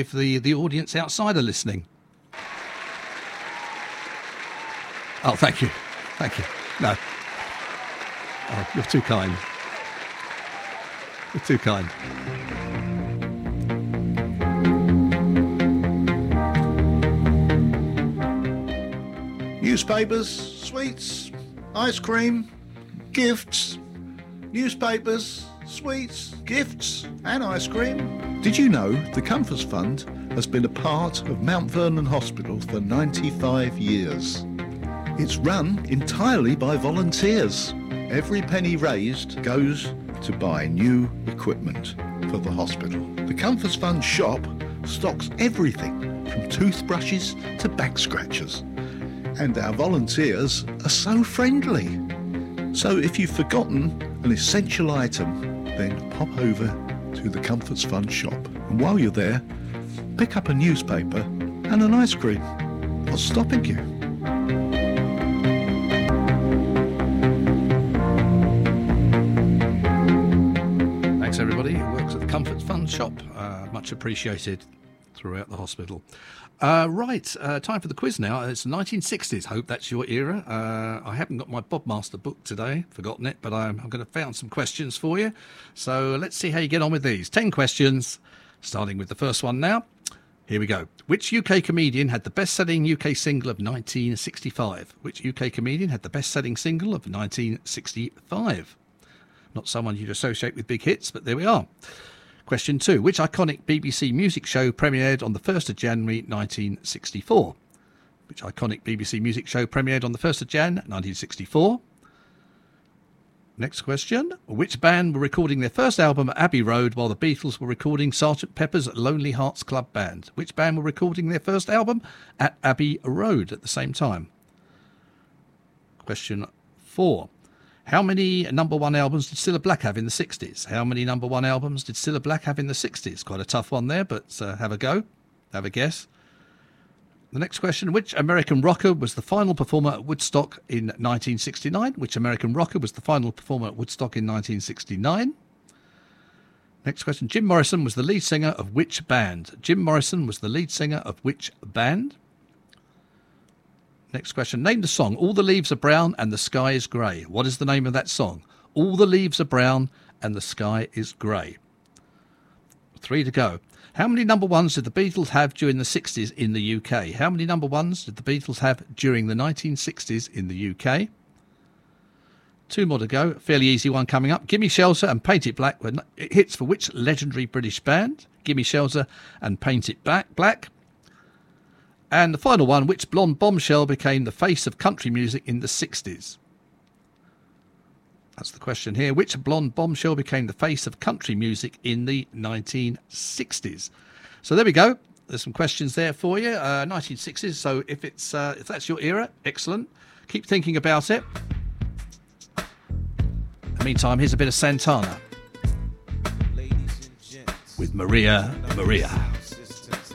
if the audience outside are listening. Oh, thank you. Thank you. No. Oh, you're too kind. You're too kind. Newspapers, sweets, ice cream, gifts. Newspapers, sweets, gifts and ice cream. Did you know the Comforts Fund has been a part of Mount Vernon Hospital for 95 years? It's run entirely by volunteers. Every penny raised goes to buy new equipment for the hospital. The Comforts Fund shop stocks everything from toothbrushes to back scratchers. And our volunteers are so friendly. So if you've forgotten an essential item, then pop over to the Comforts Fund shop. And while you're there, pick up a newspaper and an ice cream. What's stopping you? Thanks, everybody who works at the Comforts Fund shop. Much appreciated throughout the hospital. Right, time for the quiz now. It's 1960s. Hope that's your era. I haven't got my Bob Master book today, forgotten it, but I'm going to found some questions for you. So let's see how you get on with these. 10 questions, starting with the first one now. Here we go. Which UK comedian had the best-selling UK single of 1965? Which UK comedian had the best-selling single of 1965? Not someone you'd associate with big hits, but there we are. Question 2. Which iconic BBC music show premiered on the 1st of January 1964? Which iconic BBC music show premiered on the 1st of Jan 1964? Next question. Which band were recording their first album at Abbey Road while the Beatles were recording Sgt. Pepper's Lonely Hearts Club Band? Which band were recording their first album at Abbey Road at the same time? Question 4. How many number one albums did Cilla Black have in the 60s? How many number one albums did Cilla Black have in the 60s? Quite a tough one there, but have a go. Have a guess. The next question. Which American rocker was the final performer at Woodstock in 1969? Which American rocker was the final performer at Woodstock in 1969? Next question. Jim Morrison was the lead singer of which band? Jim Morrison was the lead singer of which band? Next question. Name the song All the Leaves Are Brown and the Sky is Grey. What is the name of that song? All the Leaves Are Brown and the Sky is Grey. 3 to go. How many number ones did the Beatles have during the 60s in the UK? How many number ones did the Beatles have during the 1960s in the UK? 2 more to go. Fairly easy one coming up. Gimme Shelter and Paint It Black were hits for which legendary British band? Gimme Shelter and Paint It Black. And the final one, which blonde bombshell became the face of country music in the 60s? That's the question here. Which blonde bombshell became the face of country music in the 1960s? So there we go. There's some questions there for you. 1960s. So if that's your era, excellent. Keep thinking about it. In the meantime, here's a bit of Santana with Maria Maria.